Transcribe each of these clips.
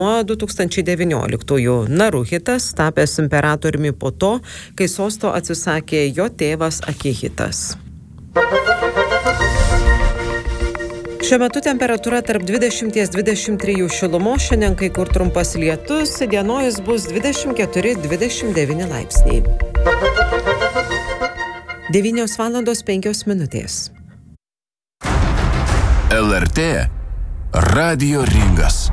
Nuo 2019-ųjų Naruhitas tapęs imperatoriumi po to, kai sosto atsisakė jo tėvas Akihitas. Šiuo metu temperatūra tarp 20-23 šilumos, šiandien kai kur trumpas lietus, įdienojus bus 24-29 laipsniai. 9:05. LRT Radio Ringas.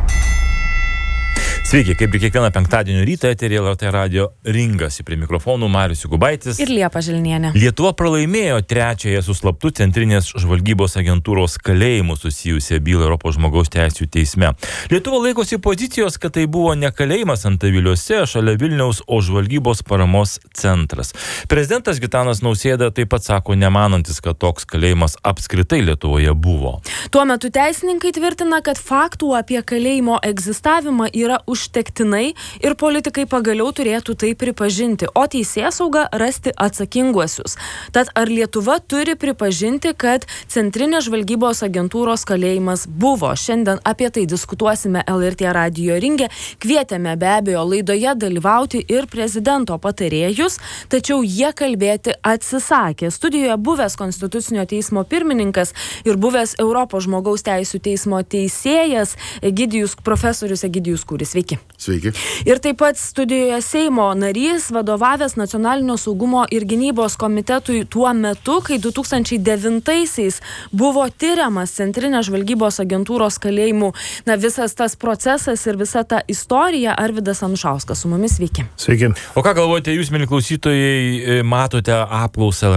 Sveiki, kaip ir kiekvieną penktadienio rytą eteryje LRT Radio Ringas, prie mikrofonų Marius Jokubaitis ir Liepa Želnienė. Lietuva pralaimėjo trečiąją su slaptu Centrinės žvalgybos agentūros kalėjimu susijusią bylą Europos žmogaus teisių teisme. Lietuva laikosi pozicijos, kad tai buvo ne kalėjimas Antaviliuose, šalia Vilniaus, o žvalgybos paramos centras. Prezidentas Gitanas Nausėda taip pat sako, nemanantis, kad toks kalėjimas apskritai Lietuvoje buvo. Tuo metu teisininkai tvirtina, kad faktų apie kalėjimo egzistavimą yra užtektinai ir politikai pagaliau turėtų tai pripažinti, o teisėsauga rasti atsakinguosius. Tad ar Lietuva turi pripažinti, kad Centrinės žvalgybos agentūros kalėjimas buvo? Šiandien apie tai diskutuosime LRT Radio Ringe. Kvietėme be abejo laidoje dalyvauti ir prezidento patarėjus, tačiau jie kalbėti atsisakė. Studijoje buvęs Konstitucinio teismo pirmininkas ir buvęs Europos žmogaus teisių teismo teisėjas profesorius Egidijus Kūris. Sveiki. Ir taip pat studijoje Seimo narys, vadovavęs Nacionalinio saugumo ir gynybos komitetui tuo metu, kai 2009-aisiais buvo tyriamas Centrinės žvalgybos agentūros kalėjimų, visas tas procesas ir visa ta istorija, Arvydas Anušauskas. Su mumis sveiki. Sveiki. O ką galvojate jūs, mieli klausytojai, matote apklausą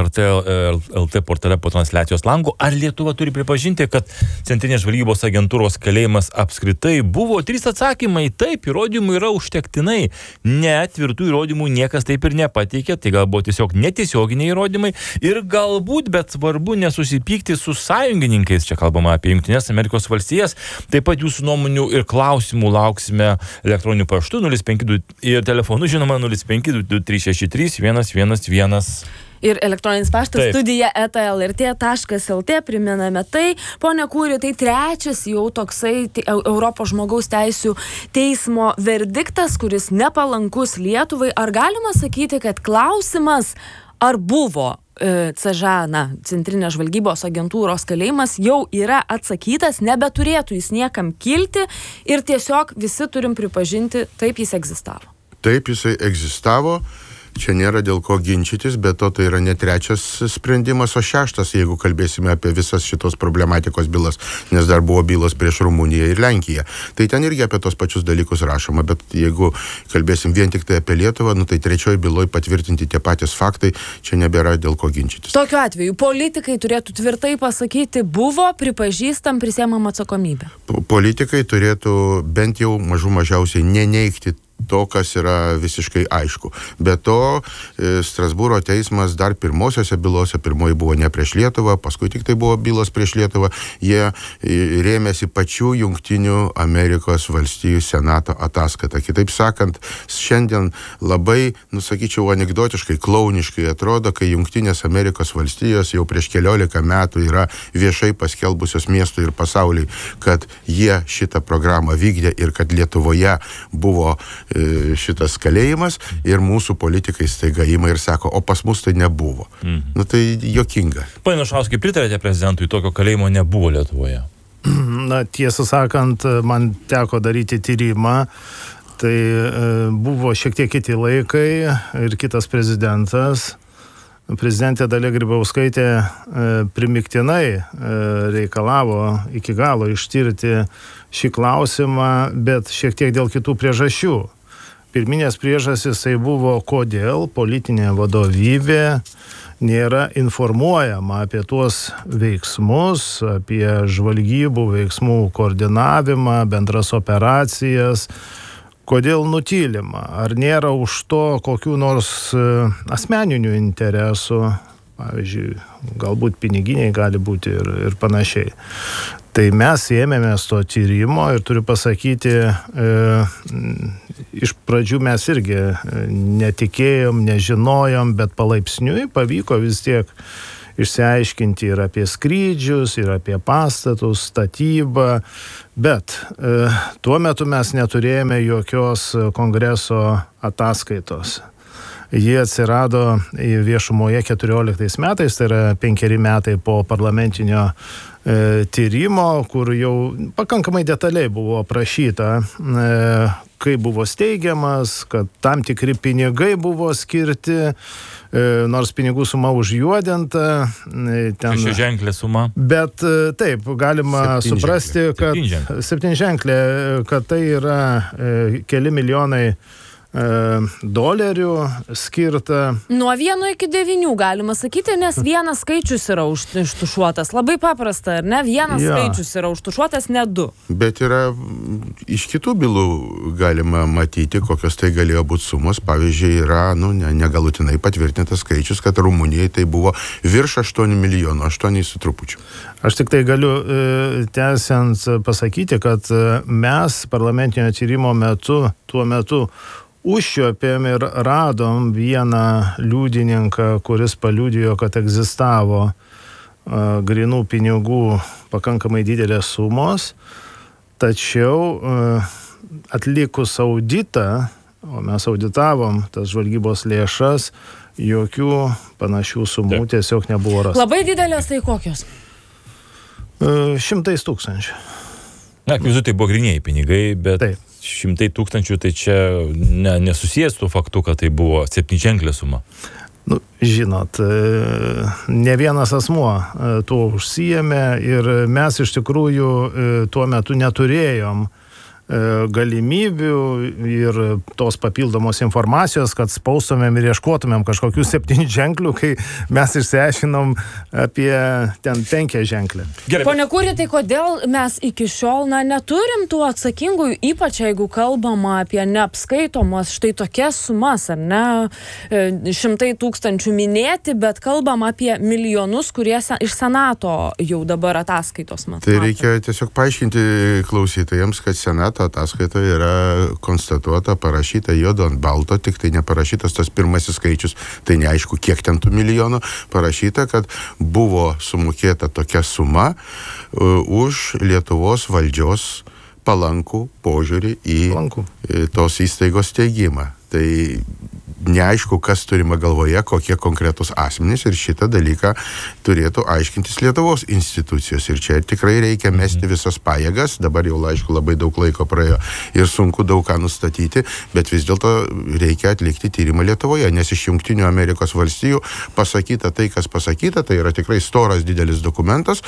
LRT portale po transliacijos langų? Ar Lietuva turi pripažinti, kad Centrinės žvalgybos agentūros kalėjimas apskritai buvo? 3 atsakymai. Taip, įrodymų yra užtektinai. Ne, tvirtų įrodymų niekas taip ir nepateikė, tai gal buvo tiesiog netiesioginiai įrodymai ir galbūt, bet svarbu nesusipykti su sąjungininkais, čia kalbama apie Jungtinės Amerikos valstijas, taip pat jūsų nuomonių ir klausimų lauksime elektroniniu paštu 052 ir telefonu, žinoma, 0522363 111. Ir elektroninis paštas studija @lrt.lt. Priminame tai. Pone Kūri, tai trečias jau toksai Europos žmogaus teisių teismo verdiktas, kuris nepalankus Lietuvai. Ar galima sakyti, kad klausimas, ar buvo Centrinės žvalgybos agentūros kalėjimas, jau yra atsakytas, nebeturėtų jis niekam kilti ir tiesiog visi turim pripažinti, taip jis egzistavo? Taip jisai egzistavo. Čia nėra dėl ko ginčytis, bet tai yra ne trečias sprendimas, o 6, jeigu kalbėsime apie visas šitos problematikos bylas, nes dar buvo bylos prieš Rumuniją ir Lenkiją. Tai ten irgi apie tos pačius dalykus rašoma, bet jeigu kalbėsim vien tik tai apie Lietuvą, tai trečioje byloje patvirtinti tie patys faktai, čia nebėra dėl ko ginčytis. Tokiu atveju politikai turėtų tvirtai pasakyti, buvo, pripažįstam, prisiemam atsakomybę. Politikai turėtų bent jau mažiausiai neneigti to, kas yra visiškai aišku. Be to, Strasbūro teismas dar pirmosiose bylose, pirmoji buvo ne prieš Lietuvą, paskui tik tai buvo bylos prieš Lietuvą, jie rėmėsi pačių Jungtinių Amerikos valstijų senato ataskaitą. Kitaip sakant, šiandien labai, sakyčiau, anekdotiškai, klauniškai atrodo, kai Jungtinės Amerikos valstijos jau prieš 14 metų yra viešai paskelbusios miestui ir pasauliui, kad jie šitą programą vykdė ir kad Lietuvoje buvo šitas kalėjimas ir mūsų politikai staiga ima ir sako, o pas mus tai nebuvo. Tai juokinga. Pane Anušauskai, pritarėte prezidentui, tokio kalėjimo nebuvo Lietuvoje? Tiesą sakant, man teko daryti tyrimą, tai buvo šiek tiek kiti laikai ir kitas prezidentas. Prezidentė Dalia Grybauskaitė primiktinai reikalavo iki galo ištirti šį klausimą, bet šiek tiek dėl kitų priežasčių. Pirminės priežastys tai buvo, kodėl politinė vadovybė nėra informuojama apie tuos veiksmus, apie žvalgybų veiksmų koordinavimą, bendras operacijas. Kodėl nutylima? Ar nėra už to kokių nors asmeninių interesų? Pavyzdžiui, galbūt piniginiai gali būti ir panašiai. Tai mes ėmėmės to tyrimo ir turiu pasakyti, iš pradžių mes irgi netikėjom, nežinojom, bet palaipsniui pavyko vis tiek išsiaiškinti ir apie skrydžius, ir apie pastatus, statybą, bet tuo metu mes neturėjome jokios kongreso ataskaitos. Jie atsirado viešumoje 14 metais, tai yra 5 metai po parlamentinio tyrimo, kur jau pakankamai detaliai buvo aprašyta, kaip buvo steigiamas, kad tam tikri pinigai buvo skirti, nors pinigų suma užjuodinta. Šešiaženklė suma. Bet taip, galima suprasti, kad 7ženklė, kad tai yra keli milijonai dolerių skirta. Nuo 1 iki 9 galima sakyti, nes vienas skaičius yra užtušuotas. Labai paprasta, ar ne? Vienas skaičius yra užtušuotas, ne 2. Bet yra iš kitų bylų galima matyti, kokios tai galėjo būti sumos. Pavyzdžiui, yra negalutinai patvirtintas skaičius, kad Rumunijai tai buvo virš 8 milijonų, 8 su trupučiu. Aš tik tai galiu tęsiant pasakyti, kad mes parlamentinio tyrimo metu, tuo metu užčiuopėm ir radom vieną liudininką, kuris paliudijo, kad egzistavo grynų pinigų pakankamai didelės sumos, tačiau atlikus auditą, o mes auditavom tas žvalgybos lėšas, jokių panašių sumų tiesiog nebuvo rasta. Labai didelės tai kokios? 100 tūkstančių. Na, visų tai buvo grynieji pinigai, bet Taip. 100 tūkstančių tai čia nesusijęs su faktu, kad tai buvo 7ženklė suma. Žinot, ne vienas asmuo tuo užsijėmė ir mes iš tikrųjų tuo metu neturėjom galimybių ir tos papildomos informacijos, kad spaustumėm ir ieškotumėm kažkokių 7ženklių, kai mes išsiaiškinom apie ten 5ženklę. Pone Kūri, tai kodėl mes iki šiol neturim tų atsakingųjų, ypač jeigu kalbama apie neapskaitomas štai tokias sumas, ar ne, 100 tūkstančių minėti, bet kalbam apie milijonus, kurie iš Senato jau dabar ataskaitos mato. Tai reikia tiesiog paaiškinti klausytojams, kad Senato ataskaitoje yra konstatuota, parašyta juodu ant balto, tik tai neparašytas tas pirmasis skaičius, tai neaišku, kiek ten tų milijonų, parašyta, kad buvo sumokėta tokia suma už Lietuvos valdžios palankų požiūrį į tos įstaigos steigimą. Tai neaišku, kas turima galvoje, kokie konkretus asmenys ir šitą dalyką turėtų aiškintis Lietuvos institucijos. Ir čia tikrai reikia mesti visas pajėgas, dabar jau aišku labai daug laiko praėjo ir sunku daug ką nustatyti, bet vis dėlto reikia atlikti tyrimą Lietuvoje, nes iš Jungtinių Amerikos valstijų pasakyta tai, kas pasakyta, tai yra tikrai storas didelis dokumentas,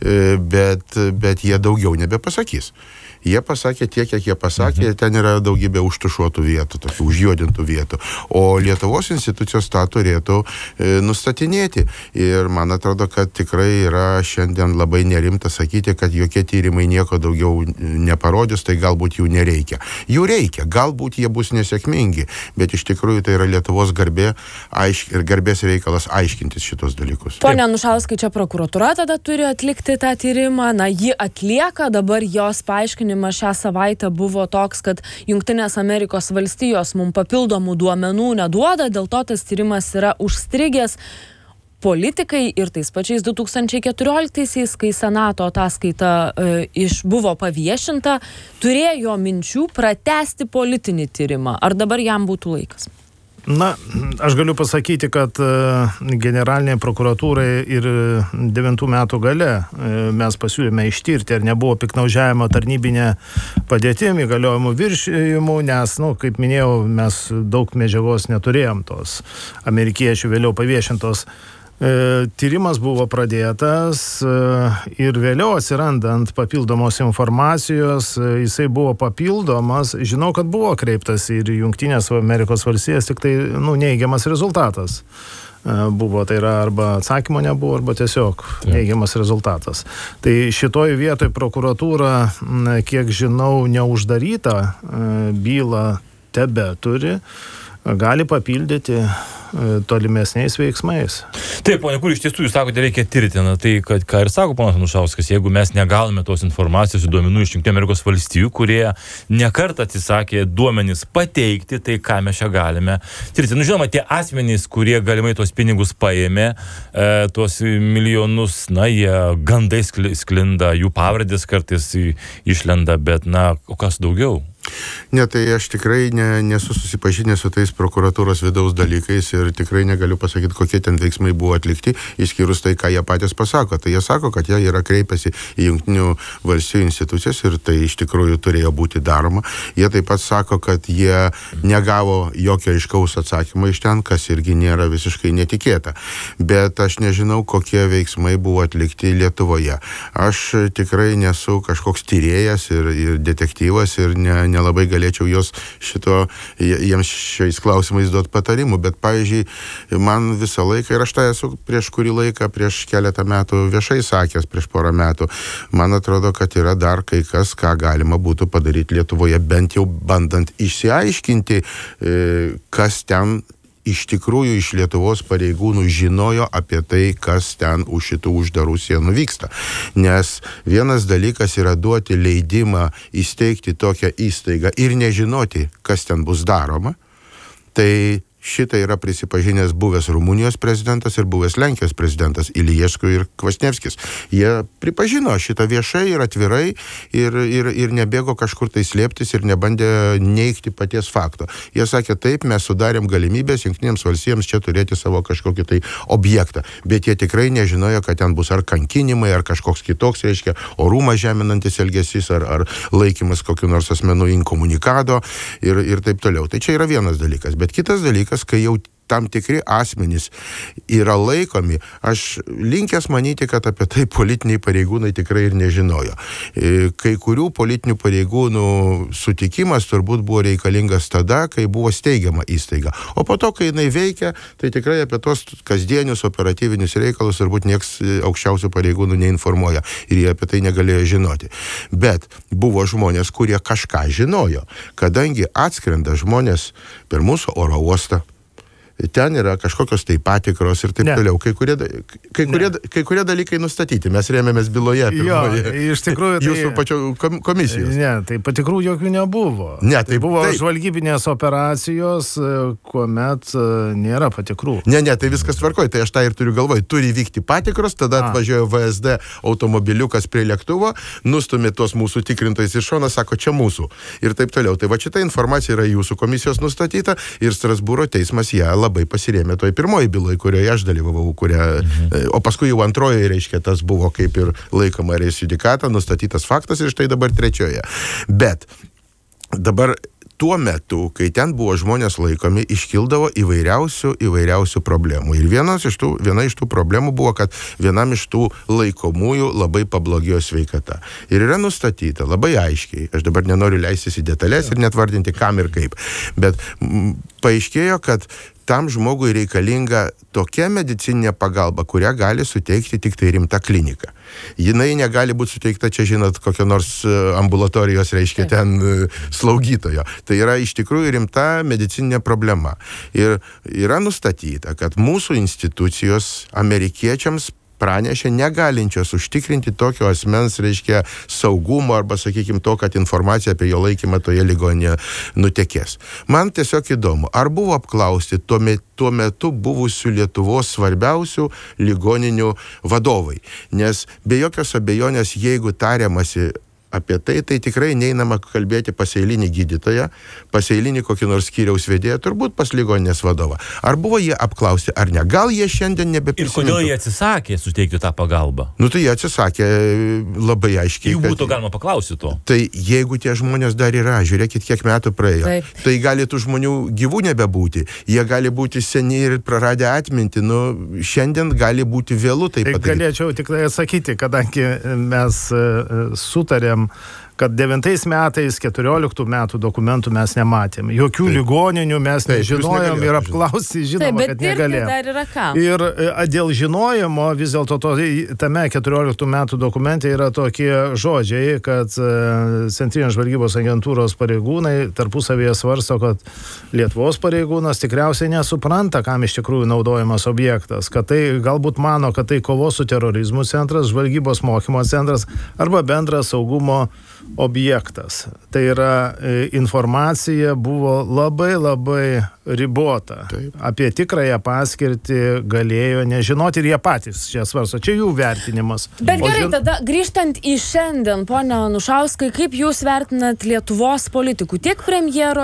bet jie daugiau nebepasakys. Jie pasakė tiek, kiek jie pasakė, ir ten yra daugybė užtušuotų vietų, tokių užjuodintų vietų. O Lietuvos institucijos tą turėtų nustatinėti. Ir man atrodo, kad tikrai yra šiandien labai nerimta sakyti, kad jokie tyrimai nieko daugiau neparodys, tai galbūt jų nereikia. Jų reikia, galbūt jie bus nesėkmingi, bet iš tikrųjų tai yra Lietuvos garbė ir garbės reikalas aiškintis šitos dalykus. Pone Anušauskai, čia prokuratūra tada turi atlikti tą tyrimą, ji atlieka, dabar jos paaiškinimas šią savaitę buvo toks, kad Jungtinės Amerikos valstijos mums papildomų duomenų neduoda, dėl to tas tyrimas yra užstrigęs. Politikai ir tais pačiais 2014-aisiais, kai Senato ataskaita buvo paviešinta, turėjo minčių pratęsti politinį tyrimą. Ar dabar jam būtų laikas? Na, aš galiu pasakyti, kad generaliniai prokuratūrai ir 9 metų gale mes pasiūlėme ištirti, ar nebuvo piktnaudžiavimo tarnybinė padėtim, įgaliojimų viršijimų, nes, kaip minėjau, mes daug medžiagos neturėjom tos amerikiečių vėliau paviešintos. Tyrimas buvo pradėtas ir vėliau atsirandant papildomos informacijos, jisai buvo papildomas. Žinau, kad buvo kreiptas ir Jungtinės Amerikos valstijas, tik tai neigiamas rezultatas buvo. Tai yra arba atsakymo nebuvo, arba tiesiog neigiamas rezultatas. Tai šitoj vietoj prokuratūra, kiek žinau, neuždarytą bylą tebe turi, gali papildyti tolimesniais veiksmais. Taip, ponia Kūri, iš tiesų jūs sakote, reikia tirti. Na, tai, ką ir sako ponas Anušauskas, jeigu mes negauname tos informacijos ir duomenų iš Jungtinių Amerikos valstijų, kurie nekart atsisakė duomenys pateikti, tai ką mes čia galime tirti. Nu, žinoma, tie asmenys, kurie galimai tos pinigus paėmė, tuos milijonus, na, jie gandai sklinda, jų pavardės kartais išlenda, bet, na, o kas daugiau? Ne, tai aš tikrai nesu susipažinęs su tais prokuratūros vidaus dalykais ir tikrai negaliu pasakyti, kokie ten veiksmai buvo atlikti, išskyrus tai, ką jie patys pasako. Tai jie sako, kad jie yra kreipęsi į Jungtinių valstijų institucijas ir tai iš tikrųjų turėjo būti daroma. Jie taip pat sako, kad jie negavo jokio aiškaus atsakymo iš ten, kas irgi nėra visiškai netikėta. Bet aš nežinau, kokie veiksmai buvo atlikti Lietuvoje. Aš tikrai nesu kažkoks tyrėjas ir detektyvas ir nelabai galėčiau jiems šiais klausimais duoti patarimų, bet, pavyzdžiui, man visą laiką, ir aš tai esu prieš kurį laiką, prieš keletą metų viešai sakęs, prieš porą metų, man atrodo, kad yra dar kai kas, ką galima būtų padaryti Lietuvoje, bent jau bandant išsiaiškinti, kas ten iš tikrųjų iš Lietuvos pareigūnų žinojo apie tai, kas ten už šitų uždarų sienų vyksta. Nes vienas dalykas yra duoti leidimą įsteigti tokią įstaigą ir nežinoti, kas ten bus daroma. Tai šitą yra prisipažinęs buvęs Rumunijos prezidentas ir buvęs Lenkijos prezidentas Iliescu ir Kvasnievskis. Jie pripažino šitą viešai ir atvirai ir nebėgo kažkur tai slėptis ir nebandė neigti paties fakto. Jie sakė, taip, mes sudarėm galimybės Jungtinėms valstijoms čia turėti savo kažkokį tai objektą, bet jie tikrai nežinojo, kad ten bus ar kankinimai, ar kažkoks kitoks, reiškia, orumą žeminantis elgesys, ar laikymas kokiu nors asmenų inkomunikado ir taip toliau. Tai čia yra vienas dalykas, bet kitas dalykas, kai jau tam tikri asmenys yra laikomi, aš linkęs manyti, kad apie tai politiniai pareigūnai tikrai ir nežinojo. Kai kurių politinių pareigūnų sutikimas turbūt buvo reikalingas tada, kai buvo steigiama įstaiga. O po to, kai jinai veikia, tai tikrai apie tos kasdienius operatyvinius reikalus turbūt nieks aukščiausių pareigūnų neinformuoja ir jie apie tai negalėjo žinoti. Bet buvo žmonės, kurie kažką žinojo, kadangi atskrenda žmonės per mūsų oro uostą. Ten yra kažkokios tai patikros ir taip toliau. Kai kurie dalykai nustatyti. Mes rėmėmės byloje pirmoje. Jo, iš tikrųjų, tai jūsų pačio komisijos. Ne, tai patikrų jokių nebuvo. Ne, tai buvo žvalgybinės operacijos, kuomet nėra patikrų. Ne, tai viskas tvarkoja. Tai aš tą ir turiu galvoj. Turi vykti patikros, tada atvažiuoja VSD automobiliukas prie lėktuvo, nustumė tuos mūsų tikrintojus iš šono, sako, čia mūsų. Ir taip toliau. Tai va šita informacija yra jūsų komisijos nustatyta ir Strasbūro teismas ją labai pasirėmė toj pirmoji byloj, kurioje aš dalyvavau, o paskui jau antrojoje, reiškia, tas buvo kaip ir laikoma res judikata, nustatytas faktas ir štai dabar trečioje. Bet dabar tuo metu, kai ten buvo žmonės laikomi, iškildavo įvairiausių problemų. Ir viena iš tų problemų buvo, kad vienam iš tų laikomųjų labai pablogėjo sveikata. Ir yra nustatyta labai aiškiai, aš dabar nenoriu leistis į detalės ir net vardinti kam ir kaip, bet paaiškėjo, kad tam žmogui reikalinga tokia medicininė pagalba, kurią gali suteikti tik tai rimta klinika. Jinai negali būti suteikta, čia žinot, kokio nors ambulatorijos, reiškia, ten slaugytojo. Tai yra iš tikrųjų rimta medicininė problema. Ir yra nustatyta, kad mūsų institucijos amerikiečiams pranešė negalinčios užtikrinti tokio asmens, reiškia, saugumo arba, sakykime, to, kad informacija apie jo laikymą toje ligoninėje nutekės. Man tiesiog įdomu, ar buvo apklausti tuo metu buvusių Lietuvos svarbiausių ligoninių vadovai, nes be jokios abejonės, jeigu tariamasi apie tai tikrai neinama kalbėti pas eilinį gydytoją, pas eilinį kokį nors skyriaus vedėją, turbūt pas ligoninės vadovą. Ar buvo jie apklausti, ar ne? Gal jie šiandien nebeprisimintų. Ir kodėl jie atsisakė suteikti tą pagalbą? Nu, tai jie atsisakė labai aiškiai. Jų būtų galima paklausyti to. Tai jeigu tie žmonės dar yra, žiūrėkit, kiek metų praėjo, tai gali tų žmonių gyvų nebebūti. Jie gali būti seni ir praradę atmintį. Nu, šiandien gali būti vėlu tai padaryti. Galėčiau tik atsakyti, kadangi mes sutarėm, kad 9 metais, 14 metų dokumentų mes nematėm. Jokių ligoninių mes nežinojom ir apklausti, žinoma, kad negalėjom. Dar yra ką. Ir dėl žinojimo vis dėlto tame 14 metų dokumente yra tokie žodžiai, kad Centrinės žvalgybos agentūros pareigūnai tarpusavėje svarsto, kad Lietuvos pareigūnas tikriausiai nesupranta, kam iš tikrųjų naudojamas objektas, kad tai galbūt mano, kad tai kovos su terorizmu centras, žvalgybos mokymo centras arba bendras saugumo objektas. Tai yra informacija buvo labai ribota. Taip. Apie tikrąją paskirtį galėjo nežinoti ir jie patys čia svarsto. Čia jų vertinimas. Bet gerai, tada grįžtant į šiandien, pone Anušauskai, kaip jūs vertinat Lietuvos politikų, tiek premjero